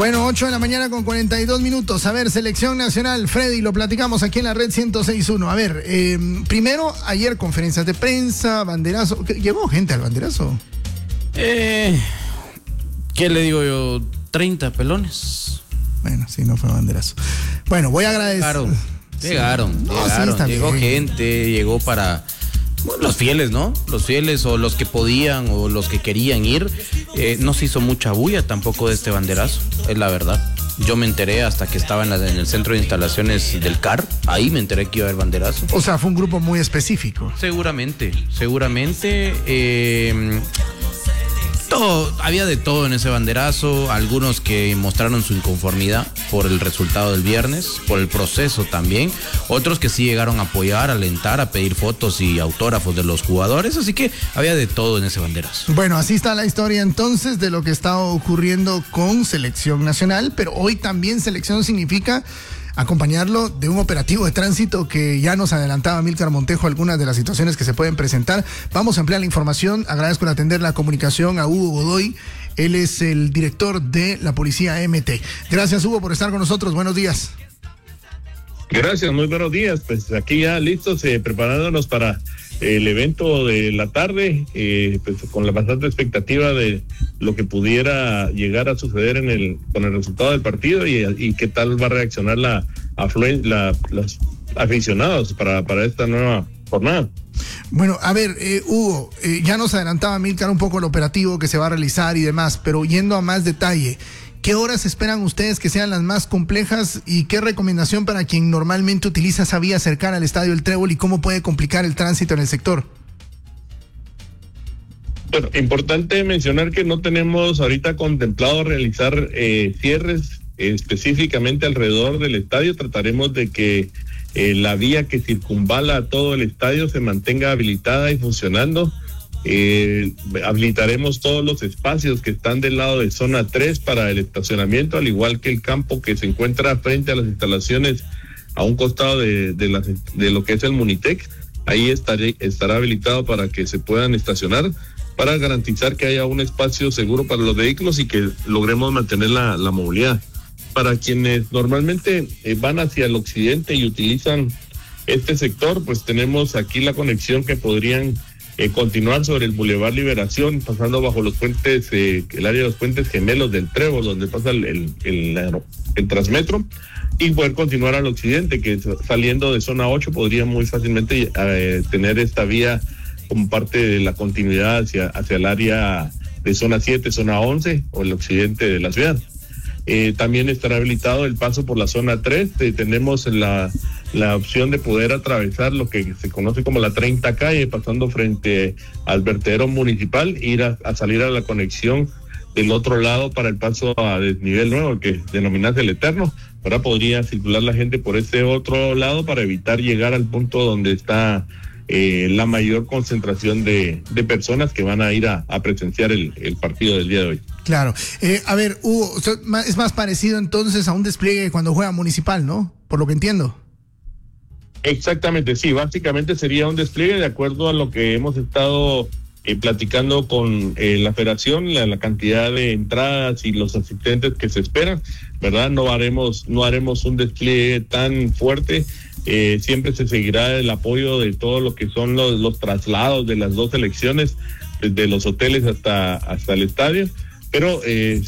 Bueno, 8 de la mañana con 42 minutos. A ver, selección nacional, Freddy, lo platicamos aquí en la red 106.1. A ver, primero, ayer conferencias de prensa, banderazo. ¿Llevó gente al banderazo? ¿Qué le digo yo? 30 pelones. Bueno, sí, no fue banderazo. Bueno, voy a agradecer. Llegaron. Llegó gente, llegó para... Bueno, los fieles, ¿no? Los fieles o los que podían o los que querían ir. No se hizo mucha bulla tampoco de este banderazo, es la verdad. Yo me enteré hasta que estaba en el centro de instalaciones del CAR. Ahí me enteré que iba a haber banderazo. O sea, fue un grupo muy específico. Seguramente. Había de todo en ese banderazo, algunos que mostraron su inconformidad por el resultado del viernes, por el proceso también, otros que sí llegaron a apoyar, a alentar, a pedir fotos y autógrafos de los jugadores, así que había de todo en ese banderazo. Bueno, así está la historia entonces de lo que está ocurriendo con Selección Nacional, pero hoy también selección significa acompañarlo de un operativo de tránsito que ya nos adelantaba Milcar Montejo algunas de las situaciones que se pueden presentar. Vamos a ampliar la información. Agradezco el atender la comunicación a Hugo Godoy. Él es el director de la Policía MT. Gracias, Hugo, por estar con nosotros. Buenos días. Gracias, muy buenos días. Pues aquí ya listos, preparándonos para el evento de la tarde, pues con la bastante expectativa de lo que pudiera llegar a suceder con el resultado del partido y qué tal va a reaccionar los aficionados para esta nueva jornada. Bueno, a ver, Hugo, ya nos adelantaba Milcar un poco el operativo que se va a realizar y demás, pero yendo a más detalle, ¿qué horas esperan ustedes que sean las más complejas y qué recomendación para quien normalmente utiliza esa vía cercana al Estadio El Trébol y cómo puede complicar el tránsito en el sector? Bueno, importante mencionar que no tenemos ahorita contemplado realizar cierres específicamente alrededor del estadio. Trataremos de que la vía que circunvala todo el estadio se mantenga habilitada y funcionando. Habilitaremos todos los espacios que están del lado de zona 3 para el estacionamiento, al igual que el campo que se encuentra frente a las instalaciones a un costado de lo que es el Munitec. Ahí estará habilitado para que se puedan estacionar, para garantizar que haya un espacio seguro para los vehículos y que logremos mantener la movilidad. Para quienes normalmente van hacia el occidente y utilizan este sector, pues tenemos aquí la conexión que podrían continuar sobre el Boulevard Liberación, pasando bajo los puentes, el área de los puentes gemelos del Trébol, donde pasa el Transmetro, y poder continuar al occidente, que saliendo de zona 8 podría muy fácilmente tener esta vía como parte de la continuidad hacia el área de zona 7, zona 11 o el occidente de la ciudad. También estará habilitado el paso por la zona 3. Tenemos la opción de poder atravesar lo que se conoce como la 30 calle, pasando frente al vertedero municipal, ir a salir a la conexión del otro lado para el paso a desnivel nuevo, que denominase el Eterno. Ahora podría circular la gente por ese otro lado para evitar llegar al punto donde está la mayor concentración de personas que van a ir a presenciar el partido del día de hoy. Claro. A ver, Hugo, es más parecido entonces a un despliegue cuando juega Municipal, ¿no? Por lo que entiendo. Exactamente, sí. Básicamente sería un despliegue de acuerdo a lo que hemos estado platicando con la federación, la cantidad de entradas y los asistentes que se esperan, ¿verdad? No haremos un despliegue tan fuerte. Siempre se seguirá el apoyo de todo lo que son los traslados de las dos selecciones, desde los hoteles hasta el estadio, pero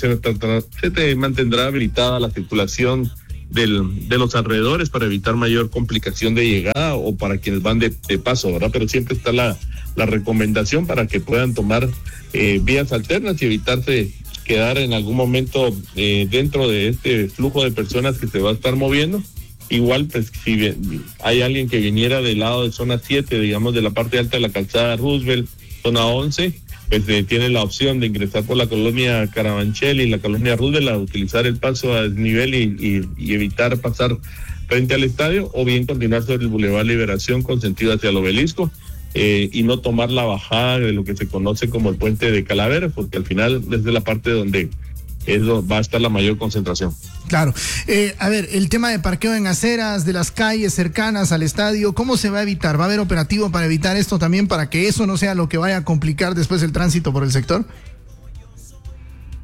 se mantendrá habilitada la circulación de los alrededores para evitar mayor complicación de llegada o para quienes van de paso, ¿verdad? Pero siempre está la recomendación para que puedan tomar vías alternas y evitarse quedar en algún momento dentro de este flujo de personas que se va a estar moviendo. Igual, pues, si hay alguien que viniera del lado de zona 7, digamos, de la parte alta de la calzada Roosevelt, zona 11, pues tiene la opción de ingresar por la colonia Carabanchel y la colonia Roosevelt a utilizar el paso a desnivel y evitar pasar frente al estadio, o bien continuar sobre el Boulevard Liberación con sentido hacia el Obelisco, y no tomar la bajada de lo que se conoce como el puente de Calaveras, porque al final es de la parte donde va a estar la mayor concentración. Claro. A ver, el tema de parqueo en aceras, de las calles cercanas al estadio, ¿cómo se va a evitar? ¿Va a haber operativo para evitar esto también, para que eso no sea lo que vaya a complicar después el tránsito por el sector?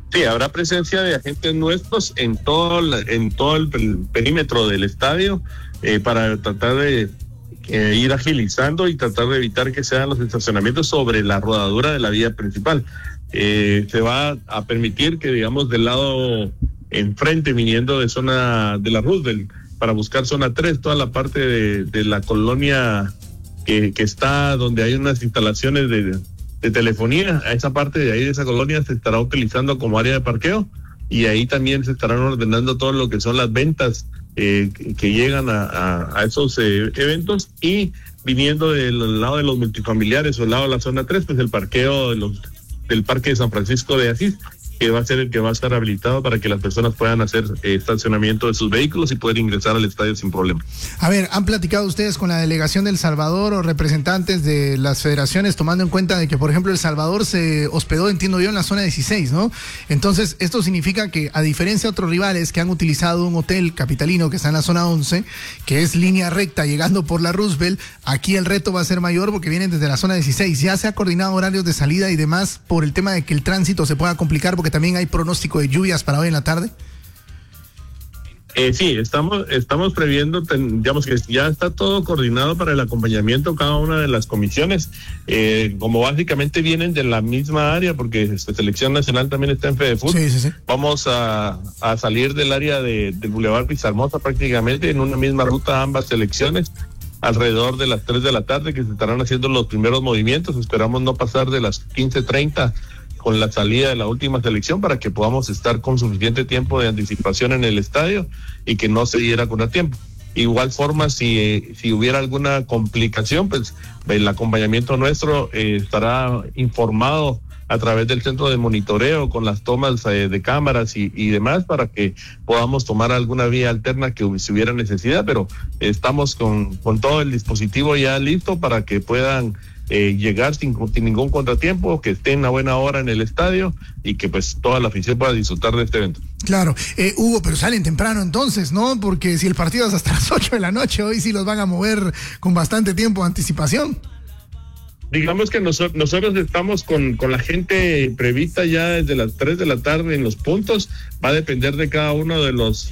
Sí, habrá presencia de agentes nuestros en todo el perímetro del estadio para tratar de ir agilizando y tratar de evitar que sean los estacionamientos sobre la rodadura de la vía principal. Se va a permitir que, digamos, del lado enfrente, viniendo de zona de la Roosevelt, para buscar zona 3, toda la parte de la colonia que está donde hay unas instalaciones de telefonía, a esa parte de ahí de esa colonia se estará utilizando como área de parqueo, y ahí también se estarán ordenando todo lo que son las ventas que llegan a esos eventos, y viniendo del lado de los multifamiliares o el lado de la zona 3, pues el parqueo del Parque de San Francisco de Asís, que va a ser el que va a estar habilitado para que las personas puedan hacer estacionamiento de sus vehículos y poder ingresar al estadio sin problema. A ver, ¿han platicado ustedes con la delegación de El Salvador o representantes de las federaciones, tomando en cuenta de que, por ejemplo, El Salvador se hospedó, entiendo yo, en la zona 16, ¿no? Entonces, esto significa que, a diferencia de otros rivales que han utilizado un hotel capitalino que está en la zona 11, que es línea recta llegando por la Roosevelt, aquí el reto va a ser mayor porque vienen desde la zona 16. ¿Ya se ha coordinado horarios de salida y demás por el tema de que el tránsito se pueda complicar, porque también hay pronóstico de lluvias para hoy en la tarde? Sí, estamos previendo, digamos que ya está todo coordinado para el acompañamiento cada una de las comisiones, como básicamente vienen de la misma área, porque Selección Nacional también está en FEDEFUT. Sí. Vamos a salir del área del Boulevard Vistahermosa prácticamente en una misma ruta ambas selecciones, alrededor de las 3 de la tarde, que se estarán haciendo los primeros movimientos. Esperamos no pasar de las 15:30 con la salida de la última selección, para que podamos estar con suficiente tiempo de anticipación en el estadio y que no se diera con el tiempo. Igual forma, si hubiera alguna complicación, pues el acompañamiento nuestro estará informado a través del centro de monitoreo con las tomas de cámaras y demás, para que podamos tomar alguna vía alterna que si hubiera necesidad, pero estamos con todo el dispositivo ya listo para que puedan llegar sin ningún contratiempo, que estén a buena hora en el estadio y que pues toda la afición pueda disfrutar de este evento. Claro, Hugo, pero salen temprano entonces, ¿no? Porque si el partido es hasta las 8 de la noche, hoy sí los van a mover con bastante tiempo de anticipación. Digamos que nosotros estamos con la gente prevista ya desde las 3 de la tarde en los puntos. Va a depender de cada uno de los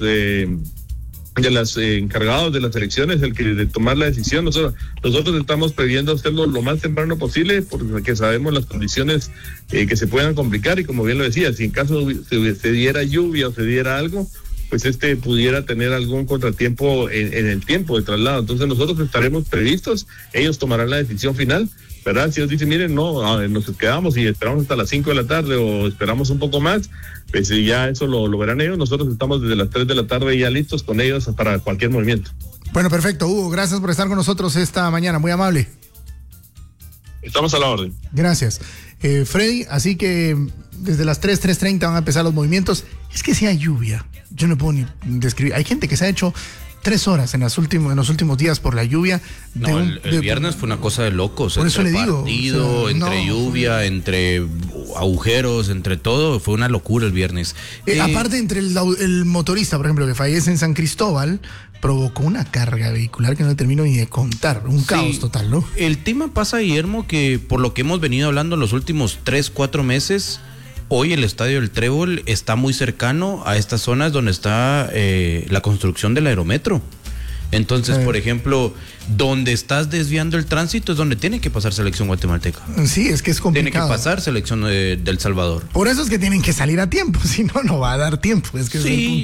encargados de las elecciones de tomar la decisión. Nosotros estamos previendo hacerlo lo más temprano posible, porque sabemos las condiciones que se puedan complicar, y como bien lo decía, si en caso se diera lluvia o se diera algo, pues pudiera tener algún contratiempo en el tiempo de traslado. Entonces nosotros estaremos previstos, ellos tomarán la decisión final, ¿verdad? Si ellos dicen, miren, no, nos quedamos y esperamos hasta las 5 de la tarde o esperamos un poco más, pues ya eso lo verán ellos. Nosotros estamos desde las 3 de la tarde ya listos con ellos para cualquier movimiento. Bueno, perfecto, Hugo, gracias por estar con nosotros esta mañana, muy amable. Estamos a la orden. Gracias. Freddy, así que desde las 3:30 van a empezar los movimientos. Es que si hay lluvia, yo no puedo ni describir. Hay gente que se ha hecho 3 horas en los últimos días por la lluvia. El viernes fue una cosa de locos. Por eso le digo. Partido, entre lluvia, entre agujeros, entre todo. Fue una locura el viernes. Aparte, entre el motorista, por ejemplo, que fallece en San Cristóbal, provocó una carga vehicular que no le termino ni de contar. Un caos total, ¿no? El tema pasa, Guillermo, que por lo que hemos venido hablando en los últimos 3-4 meses, hoy el Estadio del Trébol está muy cercano a estas zonas donde está la construcción del aerometro. Entonces, por ejemplo, donde estás desviando el tránsito es donde tiene que pasar selección guatemalteca. Sí, es que es complicado. Tiene que pasar selección del Salvador. Por eso es que tienen que salir a tiempo, si no, no va a dar tiempo. Es que sí,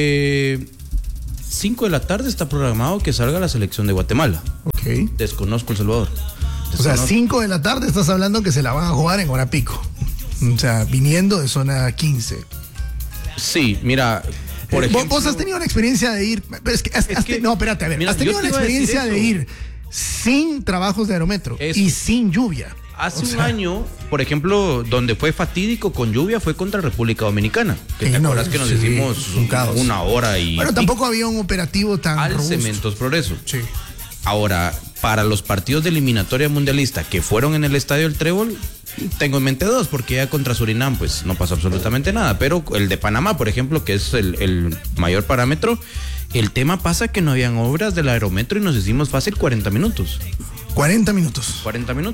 5 de la tarde está programado que salga la selección de Guatemala. Ok. Desconozco El Salvador. O sea, 5 de la tarde estás hablando que se la van a jugar en hora pico. O sea, viniendo de zona 15. Sí, mira, por ejemplo... ¿Vos has tenido la experiencia de ir? No, espérate, a ver. Mira, ¿has tenido la experiencia de ir sin trabajos de aerometro y sin lluvia? Hace un año, por ejemplo, donde fue fatídico con lluvia fue contra República Dominicana. Que te acuerdas que nos hicimos una hora y... Bueno, tampoco había un operativo tan al robusto. Cementos Progreso. Sí. Ahora, para los partidos de eliminatoria mundialista que fueron en el Estadio del Trébol, tengo en mente 2, porque ya contra Surinam pues no pasó absolutamente nada, pero el de Panamá, por ejemplo, que es el mayor parámetro, el tema pasa que no habían obras del aerometro y nos hicimos fácil 40 minutos. 40 minutos. 40 minutos.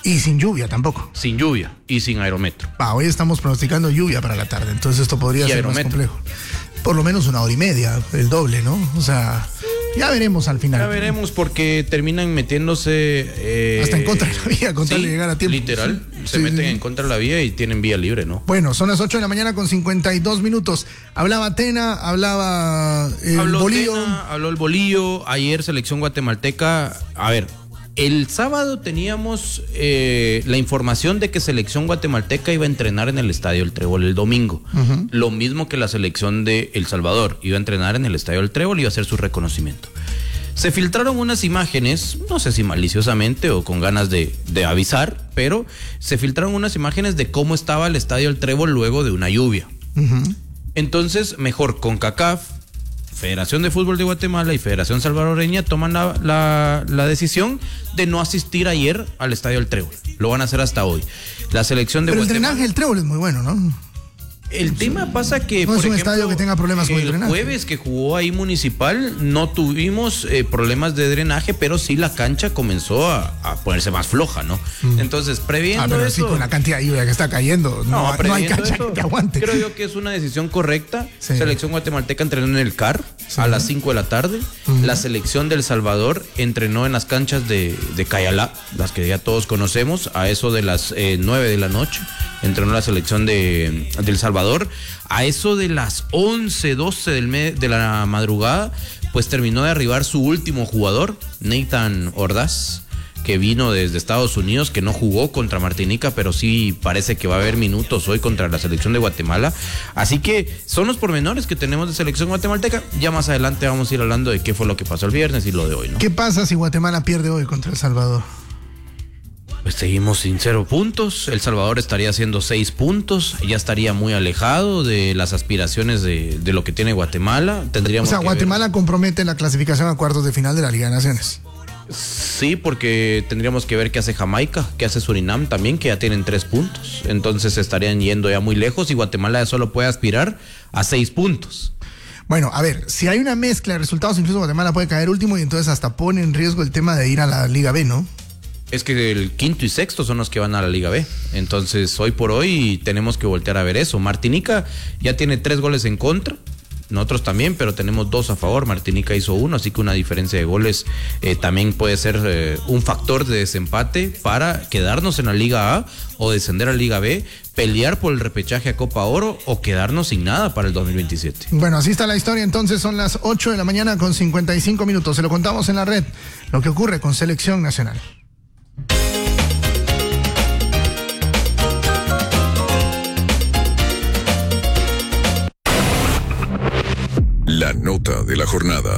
Y sin lluvia tampoco. Sin lluvia y sin aerometro. Hoy estamos pronosticando lluvia para la tarde, entonces esto podría ser más complejo. Por lo menos 1 hora y media, el doble, ¿no? O sea, ya veremos al final. Ya veremos porque terminan metiéndose... hasta en contra de la vía, con tal de llegar a tiempo. Literal, se meten en contra de la vía y tienen vía libre, ¿no? Bueno, son las 8 de la mañana con 52 minutos. Hablaba Tena, hablaba Bolillo. Habló el Bolillo, ayer selección guatemalteca. A ver, el sábado teníamos la información de que selección guatemalteca iba a entrenar en el Estadio El Trébol el domingo. Lo mismo que la selección de El Salvador. Iba a entrenar en el Estadio El Trébol y iba a hacer su reconocimiento. Se filtraron unas imágenes, no sé si maliciosamente o con ganas de avisar, pero se filtraron unas imágenes de cómo estaba el Estadio El Trébol luego de una lluvia. Entonces, mejor CONCACAF, Federación de Fútbol de Guatemala y Federación Salvadoreña toman la decisión de no asistir ayer al Estadio El Trébol. Lo van a hacer hasta hoy. La selección de Pero Guatemala... el drenaje del Trébol es muy bueno, ¿no? El tema pasa que, no por es un ejemplo, estadio que tenga problemas con el drenaje. El jueves que jugó ahí Municipal no tuvimos problemas de drenaje, pero sí la cancha comenzó a ponerse más floja, ¿no? Entonces, previendo pero eso... sí, con la cantidad de lluvia que está cayendo, no hay cancha que te aguante. Creo yo que es una decisión correcta. Sí. Selección guatemalteca entrenó en el CAR a las 5 de la tarde. La selección del Salvador entrenó en las canchas de Cayalá, las que ya todos conocemos, a eso de las 9 de la noche. Entrenó la selección del Salvador. A eso de las 11, 12 de la madrugada, pues terminó de arribar su último jugador, Nathan Ordaz, que vino desde Estados Unidos, que no jugó contra Martinica, pero sí parece que va a haber minutos hoy contra la selección de Guatemala. Así que son los pormenores que tenemos de selección guatemalteca. Ya más adelante vamos a ir hablando de qué fue lo que pasó el viernes y lo de hoy, ¿no? ¿Qué pasa si Guatemala pierde hoy contra El Salvador? Pues seguimos sin 0 puntos. El Salvador estaría haciendo 6 puntos. Ya estaría muy alejado de las aspiraciones de lo que tiene Guatemala. Tendríamos Guatemala compromete la clasificación a cuartos de final de la Liga de Naciones. Sí, porque tendríamos que ver qué hace Jamaica, qué hace Surinam también, que ya tienen 3 puntos. Entonces estarían yendo ya muy lejos y Guatemala solo puede aspirar a 6 puntos. Bueno, a ver, si hay una mezcla de resultados, incluso Guatemala puede caer último y entonces hasta pone en riesgo el tema de ir a la Liga B, ¿no? Es que el quinto y sexto son los que van a la Liga B. Entonces, hoy por hoy tenemos que voltear a ver eso. Martinica ya tiene 3 goles en contra. Nosotros también, pero tenemos 2 a favor. Martinica hizo 1, así que una diferencia de goles también puede ser un factor de desempate para quedarnos en la Liga A o descender a la Liga B, pelear por el repechaje a Copa Oro o quedarnos sin nada para el 2027. Bueno, así está la historia. Entonces son las 8 de la mañana con 55 minutos. Se lo contamos en la red, lo que ocurre con Selección Nacional. La nota de la jornada.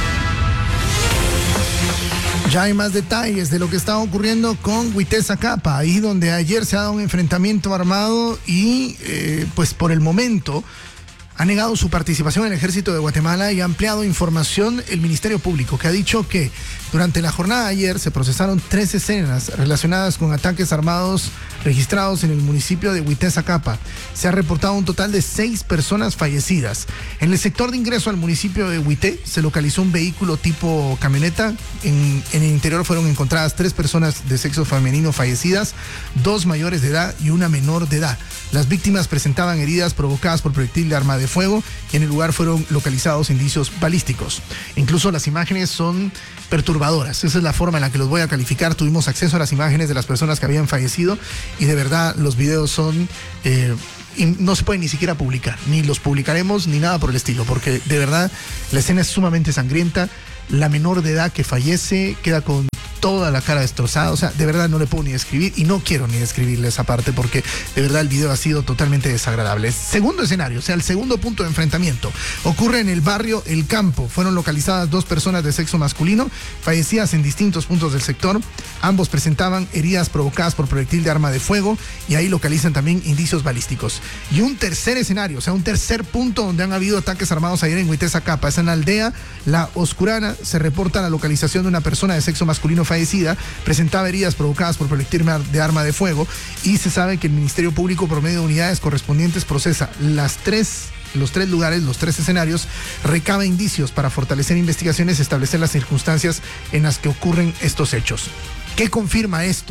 Ya hay más detalles de lo que está ocurriendo con Huiteza-Capa, ahí donde ayer se ha dado un enfrentamiento armado y pues por el momento ha negado su participación en el Ejército de Guatemala y ha ampliado información el Ministerio Público, que ha dicho que durante la jornada de ayer se procesaron 3 escenas relacionadas con ataques armados registrados en el municipio de Huiteza-Capa. Se ha reportado un total de 6 personas fallecidas. En el sector de ingreso al municipio de Huité se localizó un vehículo tipo camioneta. En el interior fueron encontradas 3 personas de sexo femenino fallecidas, 2 mayores de edad y una menor de edad. Las víctimas presentaban heridas provocadas por proyectil de arma de fuego y en el lugar fueron localizados indicios balísticos. Incluso las imágenes son perturbadoras. Esa es la forma en la que los voy a calificar. Tuvimos acceso a las imágenes de las personas que habían fallecido y de verdad los videos son... y no se pueden ni siquiera publicar, ni los publicaremos ni nada por el estilo, porque de verdad la escena es sumamente sangrienta. La menor de edad que fallece queda con toda la cara destrozada, o sea, de verdad no le puedo ni describir y no quiero ni describirle esa parte porque de verdad el video ha sido totalmente desagradable. Segundo escenario, o sea, el segundo punto de enfrentamiento ocurre en el barrio El Campo. Fueron localizadas 2 personas de sexo masculino fallecidas en distintos puntos del sector. Ambos presentaban heridas provocadas por proyectil de arma de fuego y ahí localizan también indicios balísticos. Y un tercer escenario, o sea, un tercer punto donde han habido ataques armados ayer en Huiteza-Capa, es en la aldea La Oscurana. Se reporta la localización de una persona de sexo masculino fallecida, presentaba heridas provocadas por proyectil de arma de fuego y se sabe que el Ministerio Público por medio de unidades correspondientes procesa los 3 lugares, los 3 escenarios, recaba indicios para fortalecer investigaciones y establecer las circunstancias en las que ocurren estos hechos. ¿Qué confirma esto?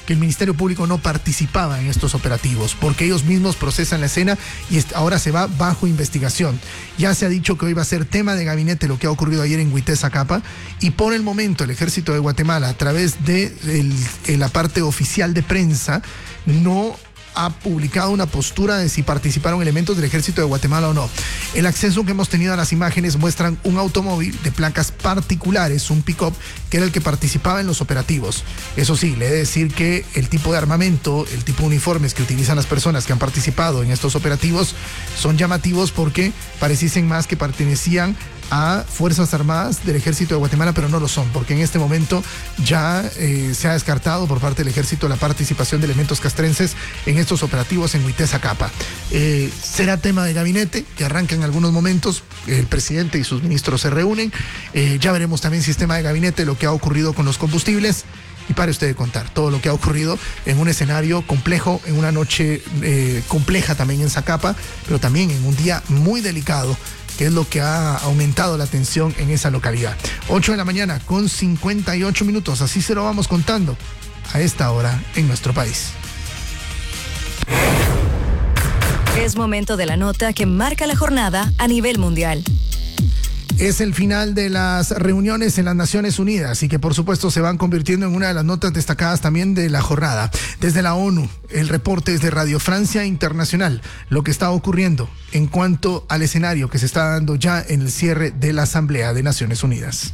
que el Ministerio Público no participaba en estos operativos, porque ellos mismos procesan la escena y ahora se va bajo investigación. Ya se ha dicho que hoy va a ser tema de gabinete lo que ha ocurrido ayer en Huiteza-Capa, y por el momento el Ejército de Guatemala, a través de la parte oficial de prensa, no ha publicado una postura de si participaron elementos del Ejército de Guatemala o no. El acceso que hemos tenido a las imágenes muestran un automóvil de placas particulares, un pick-up, que era el que participaba en los operativos. Eso sí, le he de decir que el tipo de armamento, el tipo de uniformes que utilizan las personas que han participado en estos operativos son llamativos, porque pareciesen más que pertenecían a Fuerzas Armadas del Ejército de Guatemala, pero no lo son, porque en este momento ya se ha descartado por parte del Ejército la participación de elementos castrenses en estos operativos en Huiteza-Capa. Será tema de gabinete, que arranca en algunos momentos, el presidente y sus ministros se reúnen, ya veremos también si es tema de gabinete lo que ha ocurrido con los combustibles. Y pare usted de contar todo lo que ha ocurrido en un escenario complejo, en una noche compleja también en Zacapa, pero también en un día muy delicado, que es lo que ha aumentado la tensión en esa localidad. 8 de la mañana con 58 minutos, así se lo vamos contando a esta hora en nuestro país. Es momento de la nota que marca la jornada a nivel mundial. Es el final de las reuniones en las Naciones Unidas y que por supuesto se van convirtiendo en una de las notas destacadas también de la jornada. Desde la ONU, el reporte es de Radio Francia Internacional, lo que está ocurriendo en cuanto al escenario que se está dando ya en el cierre de la Asamblea de Naciones Unidas.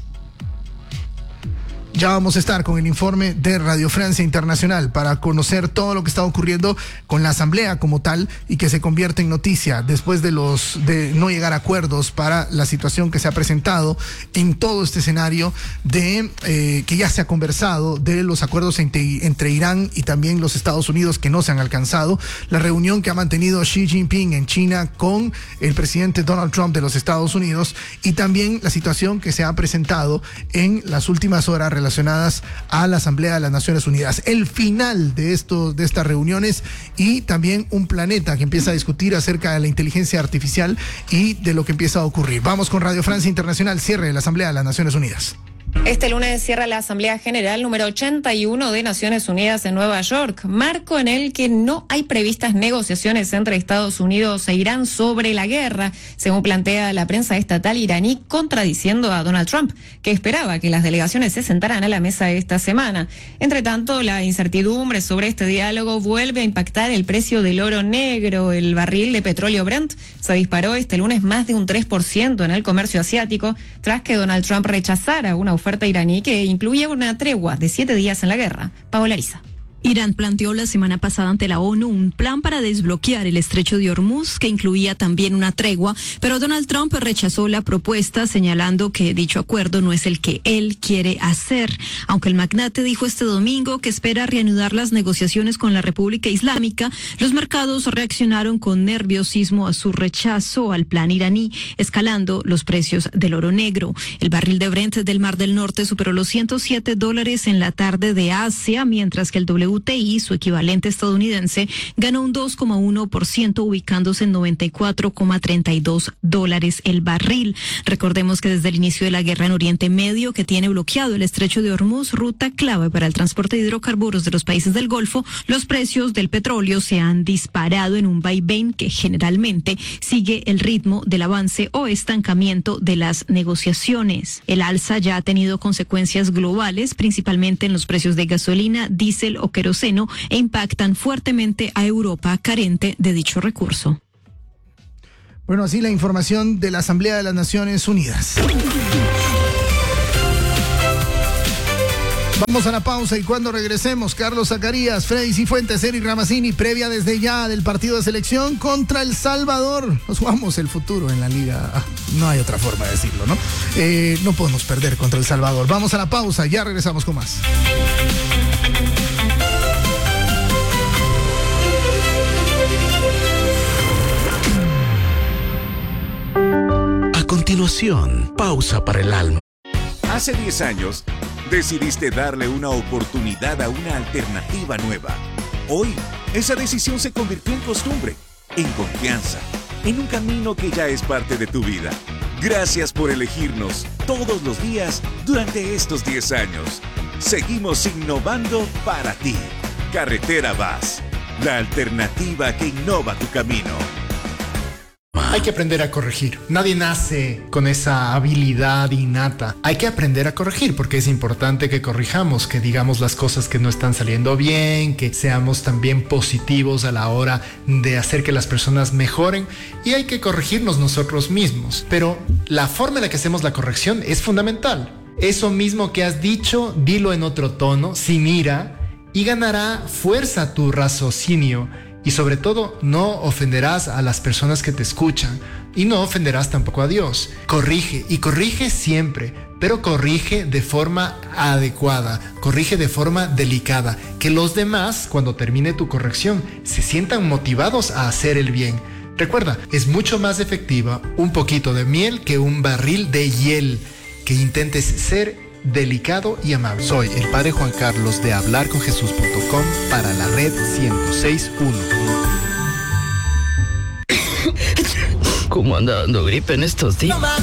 Ya vamos a estar con el informe de Radio Francia Internacional para conocer todo lo que está ocurriendo con la asamblea como tal y que se convierte en noticia después de no llegar a acuerdos para la situación que se ha presentado en todo este escenario de que ya se ha conversado de los acuerdos entre Irán y también los Estados Unidos que no se han alcanzado, la reunión que ha mantenido Xi Jinping en China con el presidente Donald Trump de los Estados Unidos y también la situación que se ha presentado en las últimas horas relacionadas a la Asamblea de las Naciones Unidas. El final de estas reuniones y también un planeta que empieza a discutir acerca de la inteligencia artificial y de lo que empieza a ocurrir. Vamos con Radio Francia Internacional, cierre de la Asamblea de las Naciones Unidas. Este lunes cierra la Asamblea General número 81 de Naciones Unidas en Nueva York, marco en el que no hay previstas negociaciones entre Estados Unidos e Irán sobre la guerra, según plantea la prensa estatal iraní, contradiciendo a Donald Trump, que esperaba que las delegaciones se sentaran a la mesa esta semana. Entre tanto, la incertidumbre sobre este diálogo vuelve a impactar el precio del oro negro. El barril de petróleo Brent se disparó este lunes más de un 3% en el comercio asiático, tras que Donald Trump rechazara una oferta iraní que incluía una tregua de 7 días en la guerra. Paola Ariza. Irán planteó la semana pasada ante la ONU un plan para desbloquear el estrecho de Hormuz que incluía también una tregua, pero Donald Trump rechazó la propuesta señalando que dicho acuerdo no es el que él quiere hacer, aunque el magnate dijo este domingo que espera reanudar las negociaciones con la República Islámica. Los mercados reaccionaron con nerviosismo a su rechazo al plan iraní, escalando los precios del oro negro. El barril de Brent del Mar del Norte superó los $107 en la tarde de Asia, mientras que el WTI, su equivalente estadounidense, ganó un 2,1%, ubicándose en $94,32 el barril. Recordemos que desde el inicio de la guerra en Oriente Medio, que tiene bloqueado el estrecho de Hormuz, ruta clave para el transporte de hidrocarburos de los países del Golfo, los precios del petróleo se han disparado en un vaivén que generalmente sigue el ritmo del avance o estancamiento de las negociaciones. El alza ya ha tenido consecuencias globales, principalmente en los precios de gasolina, diésel o queroseno, e impactan fuertemente a Europa carente de dicho recurso. Bueno, así la información de la Asamblea de las Naciones Unidas. Vamos a la pausa y cuando regresemos, Carlos Zacarías, Freddy Cifuentes, Eric Ramazzini, previa desde ya del partido de selección contra El Salvador. Nos jugamos el futuro en la liga. No hay otra forma de decirlo, ¿no? No podemos perder contra El Salvador. Vamos a la pausa, ya regresamos con más. A continuación, pausa para el alma. Hace 10 años, decidiste darle una oportunidad a una alternativa nueva. Hoy, esa decisión se convirtió en costumbre, en confianza, en un camino que ya es parte de tu vida. Gracias por elegirnos todos los días durante estos 10 años. Seguimos innovando para ti. Carretera Vas, la alternativa que innova tu camino. Hay que aprender a corregir. Nadie nace con esa habilidad innata. Hay que aprender a corregir porque es importante que corrijamos, que digamos las cosas que no están saliendo bien, que seamos también positivos a la hora de hacer que las personas mejoren, y hay que corregirnos nosotros mismos. Pero la forma en la que hacemos la corrección es fundamental. Eso mismo que has dicho, dilo en otro tono, sin ira, y ganará fuerza tu raciocinio. Y sobre todo, no ofenderás a las personas que te escuchan y no ofenderás tampoco a Dios. Corrige, y corrige siempre, pero corrige de forma adecuada, corrige de forma delicada, que los demás, cuando termine tu corrección, se sientan motivados a hacer el bien. Recuerda, es mucho más efectiva un poquito de miel que un barril de hiel. Que intentes ser delicado y amable. Soy el Padre Juan Carlos de hablarconjesús.com para la red 106.1. ¿Cómo anda dando gripe en estos días?